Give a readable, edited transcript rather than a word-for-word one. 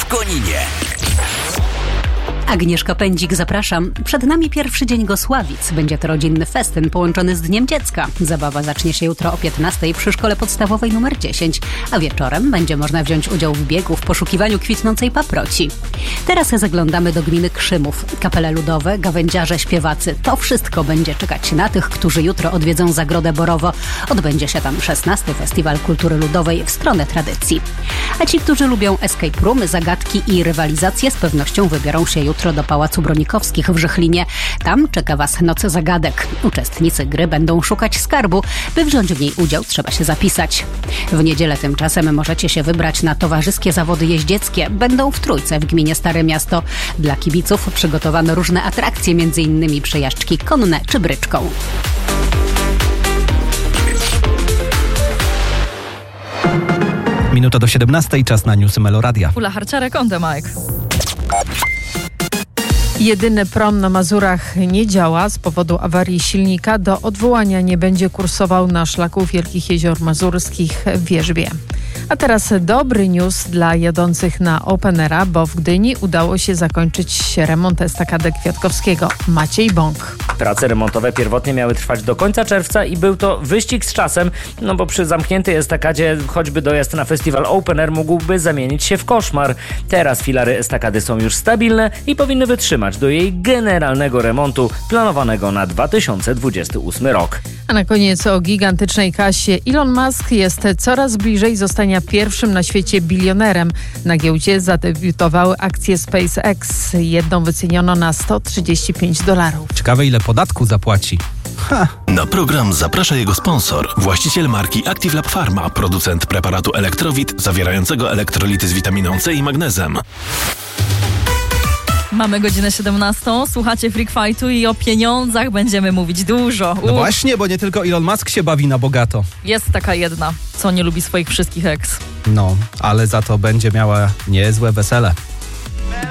Koninie. Agnieszka Pędzik, zapraszam. Przed nami pierwszy dzień Gosławic. Będzie to rodzinny festyn połączony z Dniem Dziecka. Zabawa zacznie się jutro o 15:00 przy szkole podstawowej nr 10, a wieczorem będzie można wziąć udział w biegu w poszukiwaniu kwitnącej paproci. Teraz zaglądamy do gminy Krzymów. Kapele ludowe, gawędziarze, śpiewacy. To wszystko będzie czekać na tych, którzy jutro odwiedzą Zagrodę Borowo. Odbędzie się tam 16. Festiwal Kultury Ludowej w stronę tradycji. A ci, którzy lubią escape roomy, zagadki i rywalizacje, z pewnością wybiorą się jutro do Pałacu Bronikowskich w Żychlinie. Tam czeka Was Noc Zagadek. Uczestnicy gry będą szukać skarbu. By wziąć w niej udział, trzeba się zapisać. W niedzielę tymczasem możecie się wybrać na towarzyskie zawody jeździeckie. Będą w Trójce w gminie Stare Miasto. Dla kibiców przygotowano różne atrakcje, m.in. przejażdżki konne czy bryczką. Minuta do 17:00, czas na newsy Meloradia. Ula Harciarek, on the mic. Jedyny prom na Mazurach nie działa z powodu awarii silnika. Do odwołania nie będzie kursował na szlaku Wielkich Jezior Mazurskich w Wierzbie. A teraz dobry news dla jadących na Openera, bo w Gdyni udało się zakończyć remont estakady Kwiatkowskiego. Maciej Bąk. Prace remontowe pierwotnie miały trwać do końca czerwca i był to wyścig z czasem, no bo przy zamkniętej estakadzie choćby dojazd na festiwal Open Air mógłby zamienić się w koszmar. Teraz filary estakady są już stabilne i powinny wytrzymać do jej generalnego remontu planowanego na 2028 rok. A na koniec o gigantycznej kasie. Elon Musk jest coraz bliżej zostania pierwszym na świecie bilionerem. Na giełdzie zadebiutowały akcje SpaceX. Jedną wyceniono na $135. Ciekawe, ile podatku zapłaci. Na program zaprasza jego sponsor, właściciel marki Active Lab Pharma, producent preparatu Elektrowit zawierającego elektrolity z witaminą C i magnezem. Mamy godzinę 17:00, słuchacie Freak Fightu i o pieniądzach będziemy mówić dużo. No właśnie, bo nie tylko Elon Musk się bawi na bogato. Jest taka jedna, co nie lubi swoich wszystkich ex. No, ale za to będzie miała niezłe wesele.